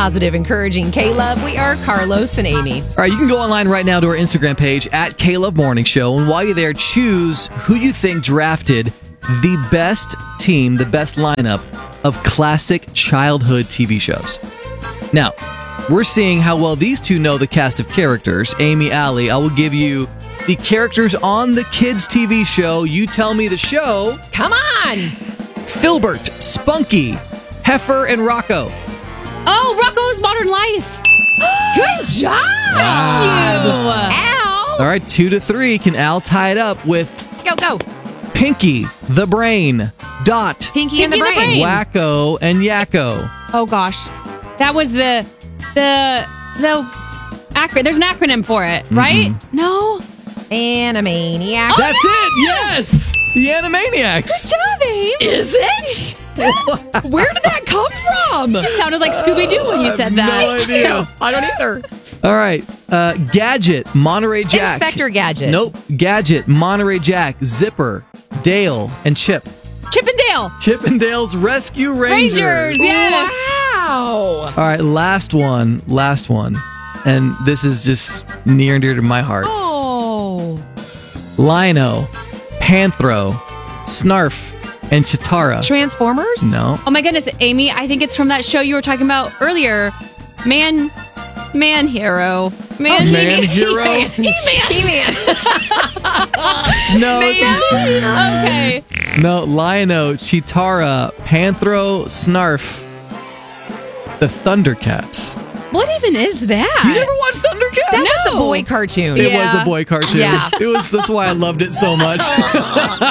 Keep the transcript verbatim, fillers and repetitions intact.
positive, encouraging K-Love. We are Carlos and Amy. All right, you can go online right now to our Instagram page at K-Love Morning Show. And while you're there, choose who you think drafted the best team, the best lineup of classic childhood T V shows. Now, we're seeing how well these two know the cast of characters. Amy, Allie, I will give you the characters on the kids' T V show. You tell me the show. Come on! Filbert, Spunky, Heifer, and Rocco. Oh, Rocco's Modern Life. Good job! Wow. Al! All right, two to three. Can Al tie it up with Go, go. Pinky, the Brain, Dot, Pinky, and the Pinky and the Brain. Brain. Wacko, and Yakko. Oh gosh, that was the the the acronym. There's an acronym for it, right? No. Animaniacs. That's it. Yes, the Animaniacs. Good job, Abe. Is it? Where did that come from? Just sounded like Scooby Doo when you said that. No idea. I don't either. All right, uh, Gadget, Monterey Jack. Inspector Gadget. Nope. Gadget, Monterey Jack, Zipper, Dale, and Chip. Chip and Dale. Chip and Dale's Rescue Rangers. Rangers, yes. Wow. All right, last one. Last one. And this is just near and dear to my heart. Oh. Lino, Panthro, Snarf, and Chitara. Transformers? No. Oh my goodness, Amy, I think it's from that show you were talking about earlier. Man, Man Hero. Man, Oh, Man Hero? He-Man. He-Man. No. it's- Okay. No, Lino, Chitara, Panthro, Snarf, the Thundercats. What even is that? You never watched Thundercats? That's No. a boy cartoon. It Yeah. was a boy cartoon. Yeah. It was. That's why I loved it so much.